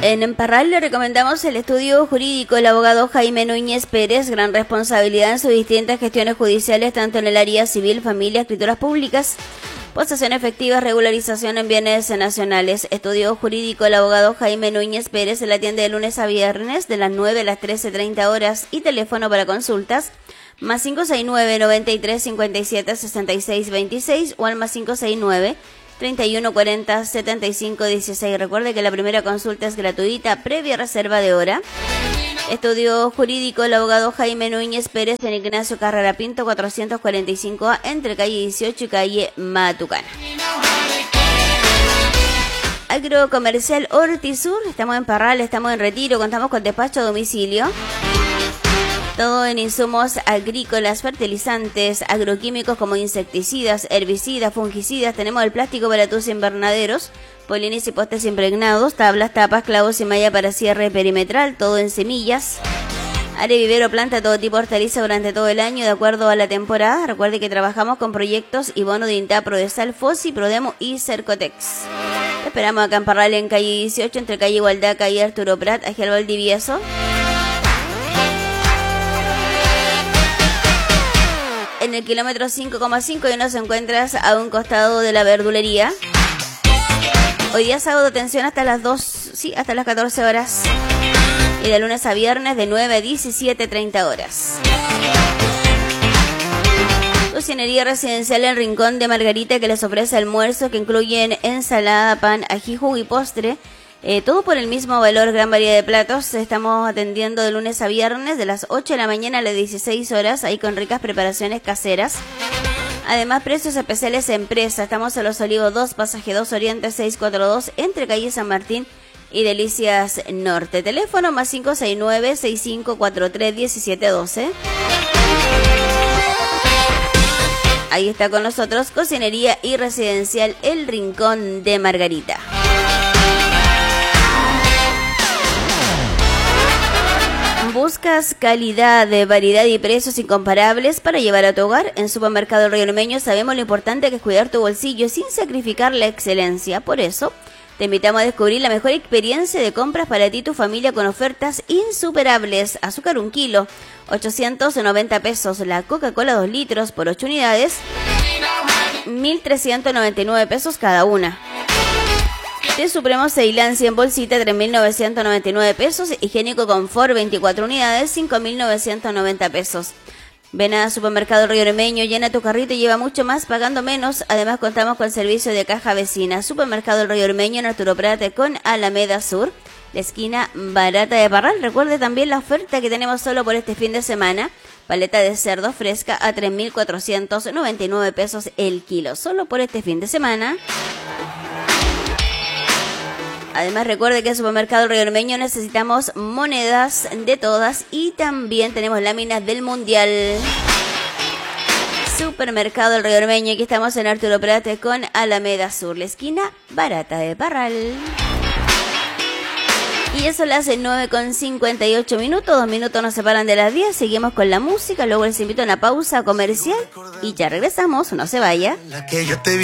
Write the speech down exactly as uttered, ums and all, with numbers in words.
En Parral le recomendamos el estudio jurídico, el abogado Jaime Núñez Pérez, gran responsabilidad en sus distintas gestiones judiciales, tanto en el área civil, familia, escrituras públicas, posesión efectiva, regularización en bienes nacionales. Estudio jurídico, el abogado Jaime Núñez Pérez, se la atiende de lunes a viernes de las nueve a las trece treinta horas y teléfono para consultas más cinco seis nueve, noventa y tres, cincuenta y siete, sesenta y seis veintiséis o al más cinco seis nueve, treinta y uno cuarenta, setenta y cinco dieciséis. Recuerde que la primera consulta es gratuita, previa reserva de hora. Estudio jurídico, el abogado Jaime Núñez Pérez, en Ignacio Carrera Pinto, cuatrocientos cuarenta y cinco A, entre calle dieciocho y calle Matucana. Agrocomercial Hortisur, estamos en Parral, estamos en Retiro, contamos con despacho a domicilio. Todo en insumos agrícolas, fertilizantes, agroquímicos como insecticidas, herbicidas, fungicidas. Tenemos el plástico para tus invernaderos, polines y postes impregnados, tablas, tapas, clavos y malla para cierre perimetral, todo en semillas. Área vivero, planta todo tipo de hortaliza durante todo el año de acuerdo a la temporada. Recuerde que trabajamos con proyectos y bono de INTA, Prodesal, Fossi, Prodemo y Cercotex. Te esperamos acá en Parral, en calle dieciocho, entre calle Igualdad, calle Arturo Prat, Agial Valdivieso. En el kilómetro cinco coma cinco y nos encuentras a un costado de la verdulería. Hoy día sábado, atención, hasta las dos, sí, hasta las catorce horas. Y de lunes a viernes de nueve a diecisiete treinta horas. Cocinería residencial El Rincón de Margarita, que les ofrece almuerzos que incluyen ensalada, pan, ají, jugo y postre. Eh, todo por el mismo valor, gran variedad de platos. Estamos atendiendo de lunes a viernes de las ocho de la mañana a las dieciséis horas, ahí con ricas preparaciones caseras. Además, precios especiales empresa. Estamos en Los Olivos dos, pasaje dos Oriente seiscientos cuarenta y dos, entre calle San Martín y Delicias Norte. Teléfono más cinco seis nueve, seis cinco cuatro tres, uno siete uno dos. Ahí está con nosotros Cocinería y Residencial El Rincón de Margarita. ¿Buscas calidad, variedad y precios incomparables para llevar a tu hogar? En Supermercado Río Ormeño sabemos lo importante que es cuidar tu bolsillo sin sacrificar la excelencia. Por eso, te invitamos a descubrir la mejor experiencia de compras para ti y tu familia con ofertas insuperables. Azúcar un kilo, ochocientos noventa pesos. La Coca-Cola dos litros por ocho unidades, mil trescientos noventa y nueve pesos cada una. Té Supremo Ceilán cien bolsita, tres mil novecientos noventa y nueve pesos. Higiénico Confort veinticuatro unidades, cinco mil novecientos noventa pesos. Ven a Supermercado Río Ormeño, llena tu carrito y lleva mucho más pagando menos. Además contamos con servicio de caja vecina. Supermercado Río Ormeño en Arturo Prat con Alameda Sur, la esquina barata de Parral. Recuerde también la oferta que tenemos solo por este fin de semana. Paleta de cerdo fresca a tres mil cuatrocientos noventa y nueve pesos el kilo. Solo por este fin de semana. Además, recuerde que en Supermercado Río Ormeño necesitamos monedas de todas y también tenemos láminas del Mundial. Supermercado Río Ormeño, aquí estamos en Arturo Prat con Alameda Sur, la esquina barata de Parral. Y ya son las nueve con cincuenta y ocho minutos, dos minutos nos separan de las diez, seguimos con la música, luego les invito a una pausa comercial y ya regresamos, no se vaya. La que yo te vi.